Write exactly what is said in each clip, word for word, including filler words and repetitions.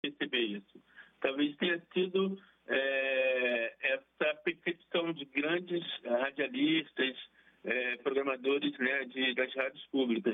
perceber isso. Talvez tenha sido é, essa percepção de grandes radialistas, é, programadores, né, de, das rádios públicas.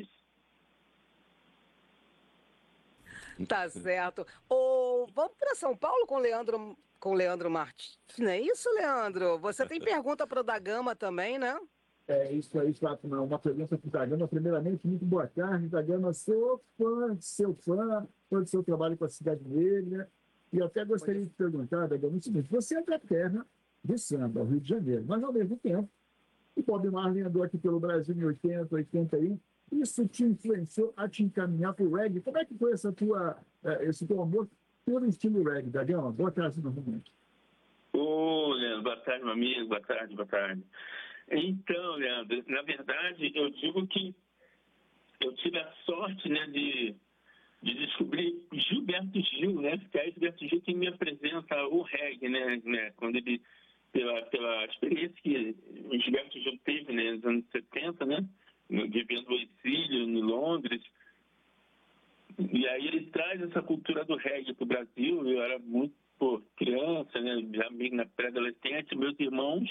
Tá certo. Ô, vamos para São Paulo com o Leandro, com o Leandro Martins, não é isso, Leandro? Você tem pergunta para o da Gama também, né? É isso aí, Fátima. Uma pergunta para o Dagama. Primeiramente, muito boa tarde, Dagama. Sou fã, seu fã, fã do seu trabalho com a Cidade Negra. E até gostaria de perguntar, Dagama, o seguinte: você é da terra de samba, Rio de Janeiro, mas ao mesmo tempo, o Bob Marley andou aqui pelo Brasil em oitenta, oitenta e um. Isso te influenciou a te encaminhar para o reggae? Como é que foi essa tua, esse teu amor pelo estilo reggae, Dagama? Boa tarde, novamente. Ô, Leandro, boa tarde, meu amigo. Boa tarde, boa tarde. Então, Leandro, na verdade, eu digo que eu tive a sorte, né, de, de descobrir Gilberto Gil, né? Porque aí Gilberto Gil que me apresenta o reggae, né? né quando ele, pela, pela experiência que o Gilberto Gil teve, né, nos anos setenta, né? Vivendo no exílio, em Londres. E aí ele traz essa cultura do reggae para o Brasil. Eu era muito pô, criança, né? Já meio na pré-adolescente, meus irmãos,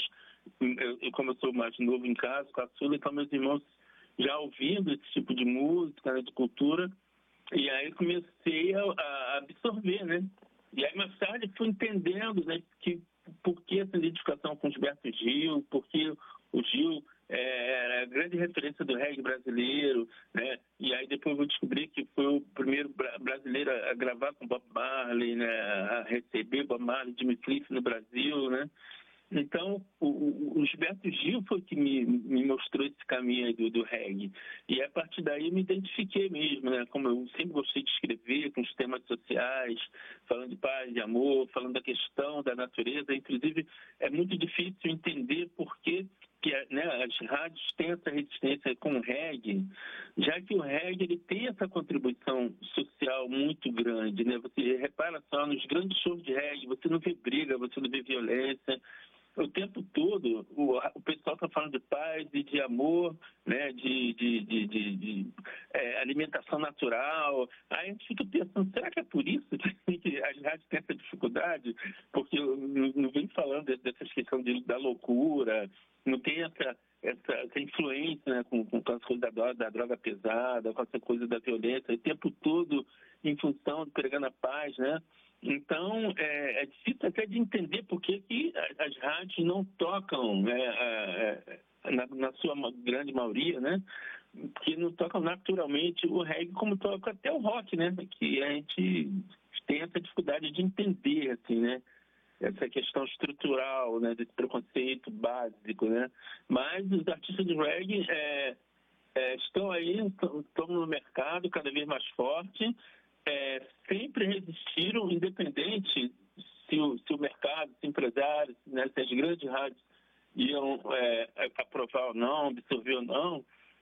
eu, como eu sou mais novo em casa, caçula, então meus irmãos já ouvindo esse tipo de música, né, de cultura, e aí comecei a, a absorver, né? E aí mais tarde fui entendendo, né, que por que essa identificação com o Gilberto Gil, porque o Gil é, era a grande referência do reggae brasileiro, né? E aí depois eu vou descobrir que foi o primeiro brasileiro a gravar com Bob Marley, né? A receber Bob Marley, Jimmy Cliff no Brasil, né? Então, o, o Gilberto Gil foi que me, me mostrou esse caminho do, do reggae. E a partir daí eu me identifiquei mesmo, né? Como eu sempre gostei de escrever com os temas sociais, falando de paz, de amor, falando da questão da natureza. Inclusive, é muito difícil entender por que, que né, as rádios têm essa resistência com o reggae, já que o reggae ele tem essa contribuição social muito grande, né? Você repara só, nos grandes shows de reggae, você não vê briga, você não vê violência. O tempo todo, o, o pessoal está falando de paz e de amor, né, de, de, de, de, de é, alimentação natural. Aí a gente fica pensando, será que é por isso que as rádios têm essa dificuldade? Porque eu não, não venho falando dessa questão de, da loucura, não tem essa, essa, essa influência, né, com, com essa coisa da droga, da droga pesada, com essa coisa da violência, o tempo todo em função de pregando a paz, né? Então, é, é difícil até de entender por que, que as rádios não tocam, né, a, a, na, na sua grande maioria, né, que não tocam naturalmente o reggae como toca até o rock, né, que a gente tem essa dificuldade de entender, assim, né, essa questão estrutural, né, desse preconceito básico, né, mas os artistas de reggae é, é, estão aí, estão no mercado cada vez mais forte. É, sempre resistiram, independente se o, se o mercado, se empresários, né, se as grandes rádios iam é, aprovar ou não, absorver ou não,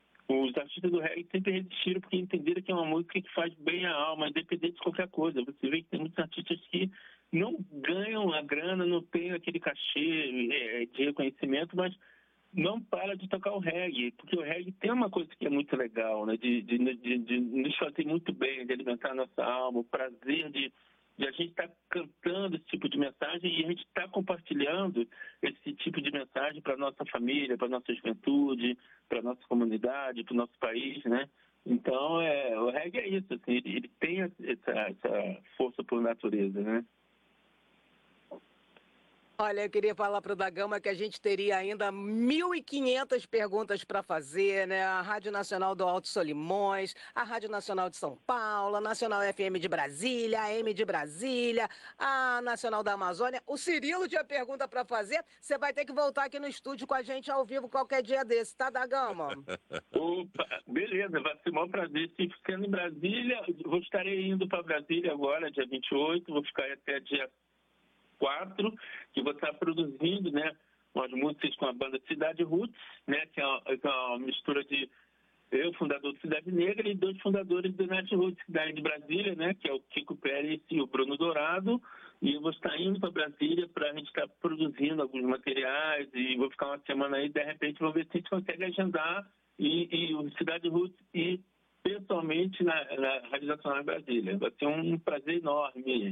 os artistas do reggae sempre resistiram porque entenderam que é uma música que faz bem a alma, independente de qualquer coisa. Você vê que tem muitos artistas que não ganham a grana, não tem aquele cachê é, de reconhecimento, mas não para de tocar o reggae, porque o reggae tem uma coisa que é muito legal, né? De, de, de, de nos fazer muito bem, de alimentar a nossa alma, o prazer de, de a gente estar tá cantando esse tipo de mensagem e a gente está compartilhando esse tipo de mensagem para a nossa família, para a nossa juventude, para a nossa comunidade, para o nosso país, né? Então, é, o reggae é isso, assim, ele, ele tem essa, essa força por natureza, né? Olha, eu queria falar para o da Gama que a gente teria ainda mil e quinhentas perguntas para fazer, né? A Rádio Nacional do Alto Solimões, a Rádio Nacional de São Paulo, a Nacional F M de Brasília, a M de Brasília, a Nacional da Amazônia. O Cirilo tinha pergunta para fazer, você vai ter que voltar aqui no estúdio com a gente ao vivo qualquer dia desse, tá, da Gama? Opa, beleza, vai ser um maior prazer. Se ficando em Brasília, eu estarei indo para Brasília agora, dia vinte e oito, vou ficar até dia quatro, que vou estar produzindo, né, umas músicas com a banda Cidade Roots, né, que é uma, que é uma mistura de eu, fundador do Cidade Negra, e dois fundadores do Night Roots, da de Brasília, né, que é o Kiko Pérez e o Bruno Dourado, e eu vou estar indo para Brasília para a gente estar produzindo alguns materiais, e vou ficar uma semana aí, de repente vou ver se a gente consegue agendar e, e o Cidade Roots e pessoalmente na, na Rádio Nacional de Brasília. Vai ser um prazer enorme.